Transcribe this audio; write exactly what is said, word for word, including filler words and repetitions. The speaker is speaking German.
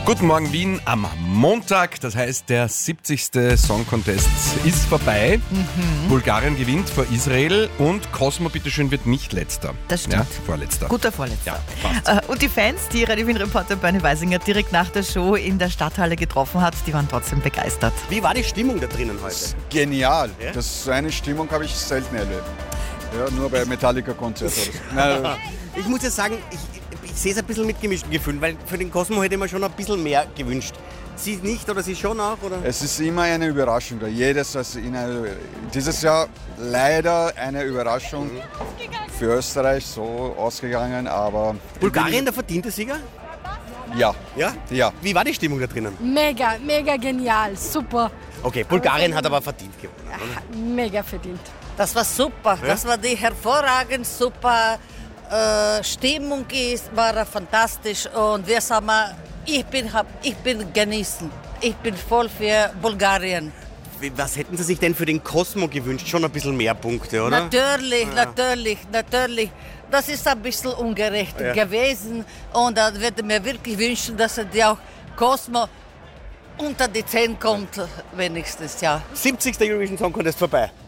Guten Morgen Wien am Montag, das heißt der siebzigste Song Contest ist vorbei. Mhm. Bulgarien gewinnt vor Israel und Cosmo bitteschön wird nicht letzter. Das stimmt. Ja, vorletzter. Guter Vorletzter. Ja, passt. Und die Fans, die Radio Wien-Reporter Bernie Weisinger direkt nach der Show in der Stadthalle getroffen hat, die waren trotzdem begeistert. Wie war die Stimmung da drinnen heute? Genial. Ja? Das, so eine Stimmung habe ich selten erlebt. Ja, nur bei Metallica-Konzerten. Nein, Ich muss ja sagen, ich, ich sehe es ein bisschen mit gemischten Gefühlen, weil für den Cosmo hätte ich mir schon ein bisschen mehr gewünscht. Sie nicht oder Sie schon auch? Oder? es ist immer eine Überraschung. Da. Jedes, also in eine, dieses Jahr leider eine Überraschung für Österreich so ausgegangen, aber... Bulgarien der verdiente Sieger? Ja. Ja? Ja. Wie war die Stimmung da drinnen? Mega, mega genial, super, Okay, Bulgarien hat aber verdient gewonnen. Oder? mega verdient. Das war super. Ja? Das war die hervorragend super äh, Stimmung ist, war fantastisch und wir sagen mal, ich bin, hab, ich bin genießen. Ich bin voll für Bulgarien. Wie- Was hätten Sie sich denn für den Cosmo gewünscht? Schon ein bisschen mehr Punkte, oder? Natürlich, Ja. natürlich, natürlich. Das ist ein bisschen ungerecht Ja. gewesen und da würde ich mir wirklich wünschen, dass die auch Cosmo unter die zehn kommt, wenigstens, ja. siebzigster Eurovision Song Contest vorbei.